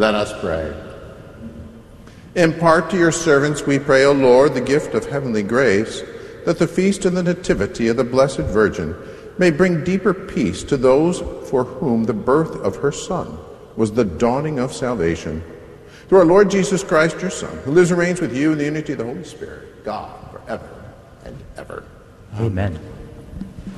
Let us pray. Impart to your servants, we pray, O Lord, the gift of heavenly grace, that the feast of the Nativity of the Blessed Virgin may bring deeper peace to those for whom the birth of her Son was the dawning of salvation. Through our Lord Jesus Christ, your Son, who lives and reigns with you in the unity of the Holy Spirit, God, forever and ever. Amen.